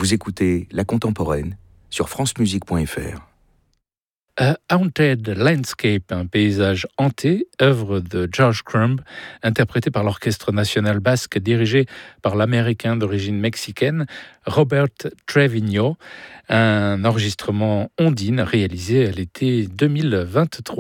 Vous écoutez La Contemporaine sur francemusique.fr. A Haunted Landscape, un paysage hanté, œuvre de George Crumb, interprété par l'Orchestre national basque dirigé par l'Américain d'origine mexicaine Robert Trevino, un enregistrement Ondine réalisé à l'été 2023.